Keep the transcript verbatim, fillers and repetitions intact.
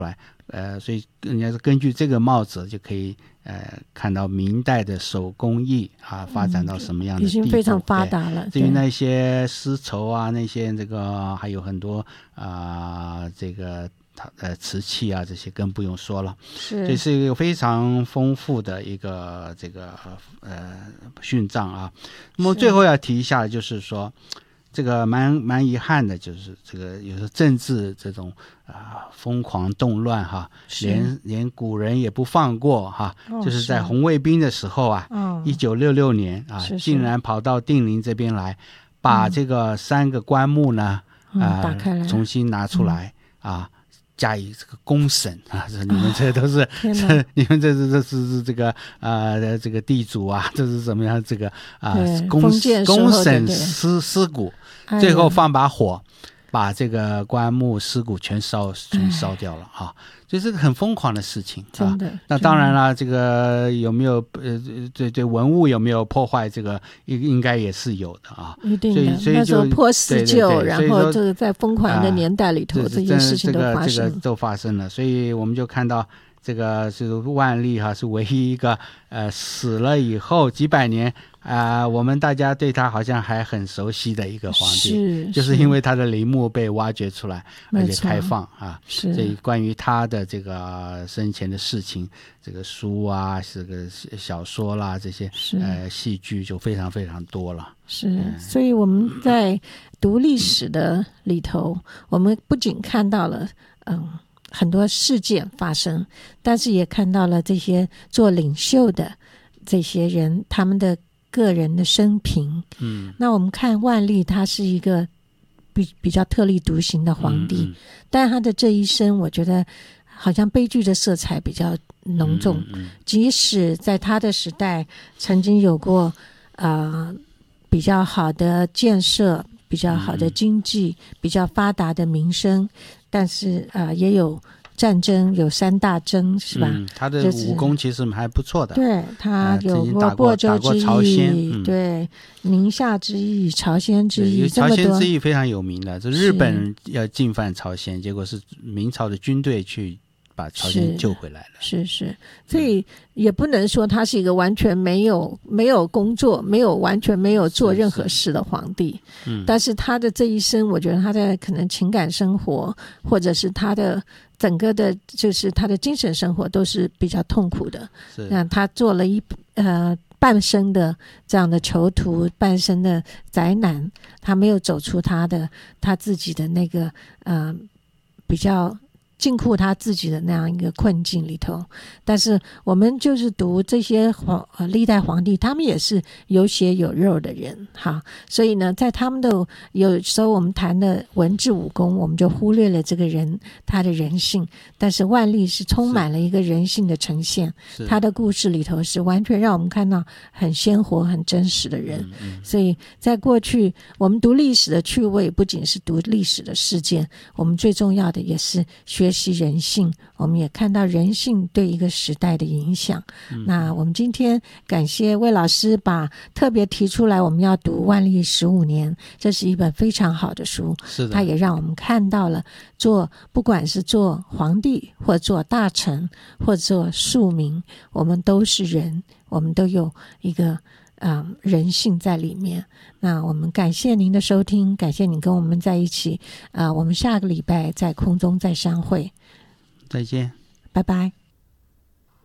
来。呃，所以人家是根据这个帽子就可以呃看到明代的手工艺啊发展到什么样的地步， 嗯、已经非常发达了。 至于那些丝绸啊，那些这个还有很多啊、呃、这个呃瓷器啊，这些更不用说了。 是， 这是一个非常丰富的一个这个呃殉葬啊。那么最后要提一下，就是说。这个蛮蛮遗憾的，就是这个有时候政治这种啊、呃、疯狂动乱哈，连连古人也不放过哈，哦、就是在红卫兵的时候啊，一九六六年啊，是是竟然跑到定陵这边来，把这个三个棺木呢啊、 嗯呃嗯、重新拿出来、嗯、啊。加以这个公审啊，这你们这都是，这你们这是这是是这个呃这个地主啊，这是怎么样这个啊、呃、公公审尸尸骨，最后放把火，把这个棺木尸骨全烧全烧掉了啊！所以这个很疯狂的事情啊。那当然了，这个有没有呃对对文物有没有破坏？这个应应该也是有的啊。 一定的， 所以所以那时候破四旧，然后这个在疯狂的年代里头， 啊、 这些事情都发生， 这个这个都发生了。所以我们就看到。这个是万历哈，是唯一一个呃死了以后几百年啊、呃，我们大家对他好像还很熟悉的一个皇帝， 是就是因为他的陵墓被挖掘出来，而且开放啊，所以关于他的这个生前的事情，这个书啊，这个小说啦，这些呃戏剧就非常非常多了。 是，嗯、所以我们在读历史的里头，我们不仅看到了嗯。很多事件发生，但是也看到了这些做领袖的这些人他们的个人的生平。 嗯， 那我们看万历，他是一个比比较特立独行的皇帝，嗯嗯、但他的这一生，我觉得好像悲剧的色彩比较浓重。 嗯嗯、 即使在他的时代，曾经有过呃比较好的建设、比较好的经济、嗯、比较发达的民生。但是呃，也有战争，有三大征，是吧？ 嗯，他的武功其实还不错的。 就是、对，他有过亳州之役，嗯、对，宁夏之役、朝鲜之役， 朝鲜之役非常有名的。这日本要进犯朝鲜，结果是明朝的军队去把朝鲜救回来了。 是 是, 是，所以也不能说他是一个完全没有没有工作、没有完全没有做任何事的皇帝。 嗯， 但是他的这一生，我觉得他的可能情感生活，或者是他的整个的，就是他的精神生活，都是比较痛苦的。 是， 那他做了一呃半生的这样的囚徒，半生的宅男，他没有走出他的他自己的那个呃比较。禁锢他自己的那样一个困境里头，但是我们就是读这些皇呃历代皇帝，他们也是有血有肉的人哈，所以呢，在他们的有时候我们谈的文治武功，我们就忽略了这个人他的人性，但是万历是充满了一个人性的呈现，他的故事里头是完全让我们看到很鲜活、很真实的人。 嗯嗯、 所以在过去，我们读历史的趣味不仅是读历史的事件，我们最重要的也是学。学习人性，我们也看到人性对一个时代的影响。 嗯、 那我们今天感谢魏老师把特别提出来，我们要读万历十五年，这是一本非常好的书。 是的， 它也让我们看到了做不管是做皇帝或做大臣或做庶民，我们都是人，我们都有一个呃、人性在里面。那我们感谢您的收听，感谢您跟我们在一起、呃、我们下个礼拜在空中再相会， 再见， 拜拜。